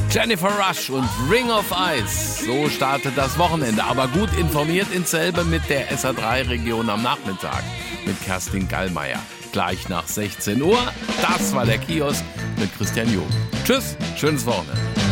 Jennifer Rush und Ring of Ice. So startet das Wochenende. Aber gut informiert ins selbe mit der SA3-Region am Nachmittag. Mit Kerstin Gallmeier. Gleich nach 16 Uhr. Das war der Kiosk mit Christian Jung. Tschüss, schönes Wochenende.